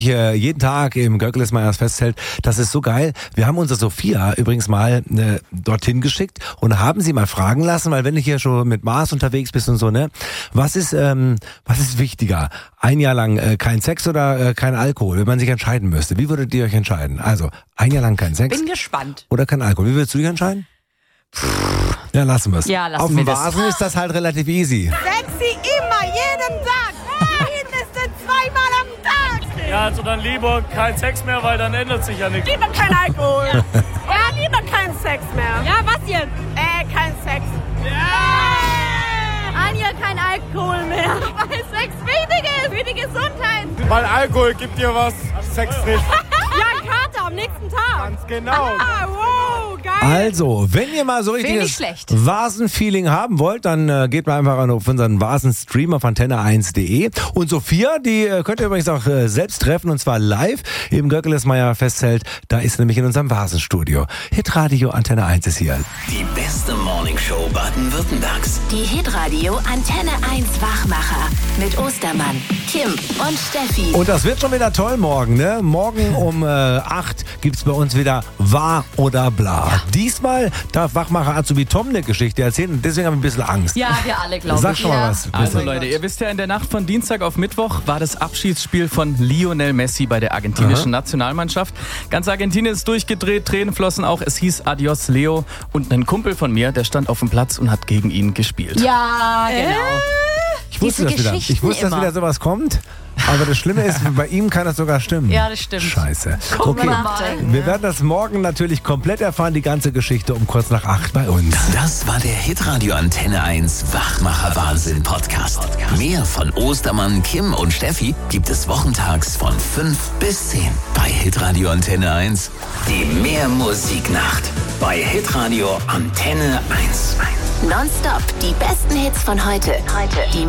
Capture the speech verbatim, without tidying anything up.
jeden Tag im Göckelsmeyers Festzelt. Das ist so geil. Wir haben unsere Sophia übrigens mal äh, dorthin geschickt und haben sie mal fragen lassen, weil wenn du hier schon mit Mars unterwegs bist und so, ne, was ist ähm, was ist wichtiger? Ein Jahr lang äh, kein Sex oder äh, kein Alkohol, wenn man sich entscheiden müsste. Wie würdet ihr euch entscheiden? Also, ein Jahr lang kein Sex. Bin gespannt. Oder kein Alkohol. Wie würdest du dich entscheiden? Ja, lassen wir es. Ja, lassen Auf wir dem das. Vasen ist das halt relativ easy. Sexy immer, jeden Tag. Mindestens zweimal am Tag. Ja, also dann lieber kein Sex mehr, weil dann ändert sich ja nichts. Lieber kein Alkohol. Ja, lieber kein Sex mehr. Ja, was jetzt? Äh, kein Sex. Ja! Anja, kein Alkohol mehr. Weil Sex wichtig ist, für die Gesundheit. Weil Alkohol gibt dir was, Sex nicht. Ja, Kater am nächsten Tag. Ganz genau. Ah, wow, geil. Also, wenn ihr mal so nicht richtiges schlecht. Vasen-Feeling haben wollt, dann äh, geht mal einfach auf unseren Vasen-Stream auf antenne eins punkt de. Und Sophia, die äh, könnt ihr übrigens auch äh, selbst treffen, und zwar live im Göckelsmeyer Festzelt. Da ist nämlich in unserem Vasenstudio. Hitradio Antenne eins ist hier. Die beste Morningshow Baden-Württembergs. Die Hitradio Antenne eins Wachmacher mit Ostermann, Kim und Steffi. Und das wird schon wieder toll morgen, ne? Morgen um äh, acht gibt's bei uns wieder Wahr oder Bla. Ja. Diesmal darf Wachmacher Azubi Tom eine Geschichte erzählen und deswegen haben wir ein bisschen Angst. Ja, wir alle, glaube ich. Sag schon mal was. Also bitte. Leute, ihr wisst ja, in der Nacht von Dienstag auf Mittwoch war das Abschiedsspiel von Lionel Messi bei der argentinischen Aha. Nationalmannschaft. Ganz Argentinien ist durchgedreht, Tränen flossen auch. Es hieß Adios Leo und ein Kumpel von mir, der stand auf dem Platz und hat gegen ihn gespielt. Ja, genau. Ich wusste, diese dass wieder, Geschichten ich wusste, dass immer. wieder sowas kommt. Aber das Schlimme ist, bei ihm kann das sogar stimmen. Ja, das stimmt. Scheiße. Gucken Okay, wir mal. wir werden das morgen natürlich komplett erfahren, die ganze Geschichte um kurz nach acht bei uns. Das war der Hitradio Antenne eins Wachmacher Wahnsinn Podcast. Mehr von Ostermann, Kim und Steffi gibt es wochentags von fünf bis zehn bei Hitradio Antenne eins. Die Mehrmusiknacht bei Hitradio Antenne eins. Nonstop die besten Hits von heute. Heute. Die